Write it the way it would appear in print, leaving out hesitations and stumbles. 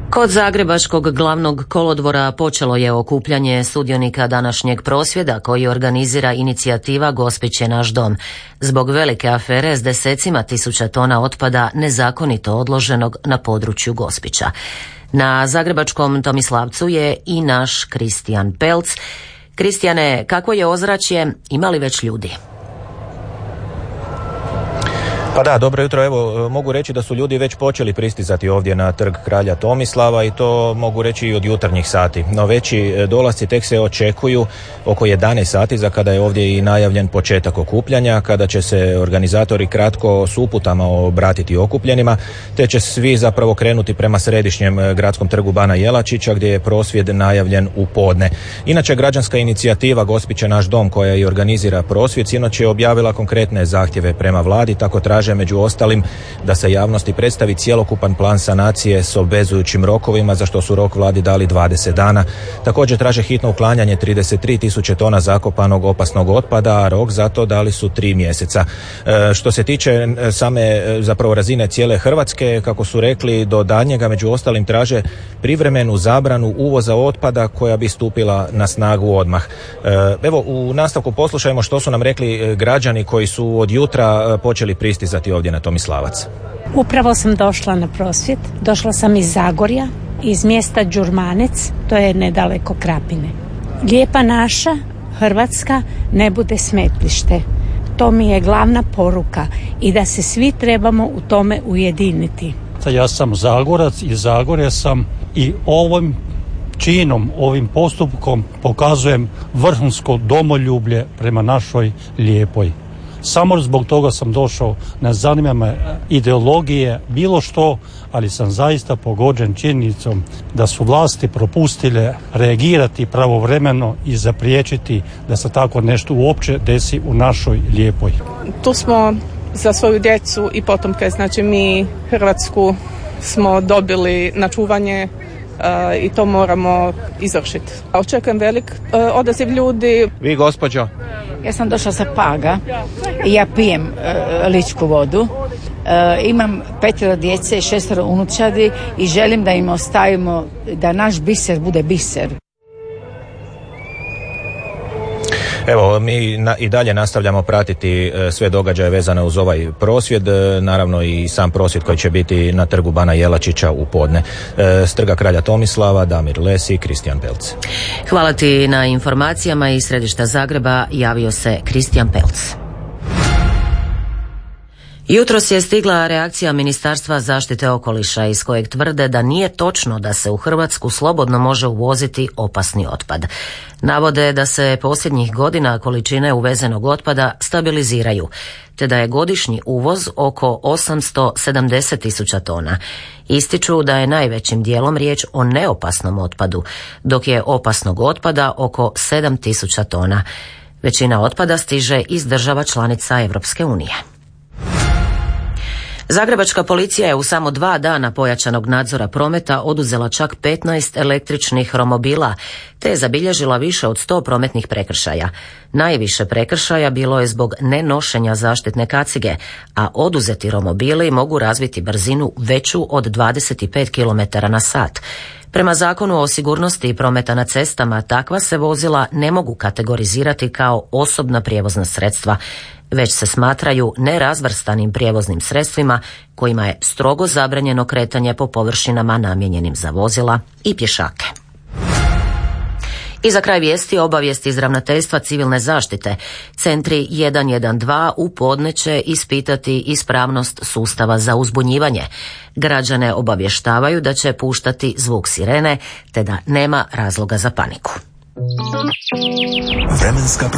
Kod Zagrebačkog glavnog kolodvora počelo je okupljanje sudionika današnjeg prosvjeda koji organizira inicijativa Gospić je naš dom, zbog velike afere s desecima tisuća tona otpada nezakonito odloženog na području Gospića. Na zagrebačkom Tomislavcu je i naš Kristijan Pelc. Kristijane, kako je ozračje, ima li već ljudi? Pa da, dobro jutro. Evo, mogu reći da su ljudi već počeli pristizati ovdje na trg kralja Tomislava i to mogu reći i od jutarnjih sati. No veći dolasci tek se očekuju oko 11 sati, za kada je ovdje i najavljen početak okupljanja, kada će se organizatori kratko s uputama obratiti okupljenima, te će svi zapravo krenuti prema središnjem gradskom trgu Bana Jelačića, gdje je prosvjed najavljen u podne. Inače, građanska inicijativa Gospić je naš dom, koja i organizira prosvjed, sinoć je objavila konkretne zahtjeve prema vladi, tako traže među ostalim da se javnosti predstavi cjelokupan plan sanacije s obvezujućim rokovima, za što su rok vladi dali 20 dana. Također traže hitno uklanjanje 33.000 tona zakopanog opasnog otpada, a rok za to dali su 3 mjeseca. Što se tiče same zapravo razine cijele Hrvatske, kako su rekli, do daljnjega među ostalim traže privremenu zabranu uvoza otpada koja bi stupila na snagu odmah. Evo, u nastavku poslušajmo što su nam rekli građani koji su od jutra počeli pristizati ovdje na Tomislavac. Upravo sam došla na prosvjed. Došla sam iz Zagorja, iz mjesta Đurmanec, to je nedaleko Krapine. Lijepa naša Hrvatska ne bude smetlište. To mi je glavna poruka i da se svi trebamo u tome ujediniti. Ja sam Zagorac i Zagorja sam i ovim činom, ovim postupkom pokazujem vrhunsko domoljublje prema našoj lijepoj. Samo zbog toga sam došao, ne zanima me ideologije, bilo što, ali sam zaista pogođen činjenicom da su vlasti propustile reagirati pravovremeno i zapriječiti da se tako nešto uopće desi u našoj lijepoj. Tu smo za svoju djecu i potomke, znači mi Hrvatsku smo dobili na čuvanje i to moramo izvršiti. Očekujem velik odaziv ljudi. Vi, gospođo? Ja sam došla sa Paga i ja pijem ličku vodu. Imam 5 djece i 6 unučadi i želim da im ostavimo da naš biser bude biser. Evo, mi i dalje nastavljamo pratiti sve događaje vezane uz ovaj prosvjed, naravno i sam prosvjed koji će biti na trgu Bana Jelačića u podne. S trga kralja Tomislava, Damir Lesi, Kristijan Pelc. Hvala ti na informacijama. Iz središta Zagreba javio se Kristijan Pelc. Jutros je stigla reakcija Ministarstva zaštite okoliša iz kojeg tvrde da nije točno da se u Hrvatsku slobodno može uvoziti opasni otpad. Navode da se posljednjih godina količine uvezenog otpada stabiliziraju, te da je godišnji uvoz oko 870.000 tona. Ističu da je najvećim dijelom riječ o neopasnom otpadu, dok je opasnog otpada oko 7.000 tona. Većina otpada stiže iz država članica Europske unije. Zagrebačka policija je u samo 2 dana pojačanog nadzora prometa oduzela čak 15 električnih romobila, te je zabilježila više od 100 prometnih prekršaja. Najviše prekršaja bilo je zbog nenošenja zaštitne kacige, a oduzeti romobili mogu razviti brzinu veću od 25 km/h. Prema Zakonu o sigurnosti prometa na cestama, takva se vozila ne mogu kategorizirati kao osobna prijevozna sredstva, već se smatraju nerazvrstanim prijevoznim sredstvima kojima je strogo zabranjeno kretanje po površinama namijenjenim za vozila i pješake. I za kraj vijesti, obavijesti iz Ravnateljstva civilne zaštite. Centri 112 u podne će ispitati ispravnost sustava za uzbunjivanje. Građane obavještavaju da će puštati zvuk sirene, te da nema razloga za paniku. Vremenska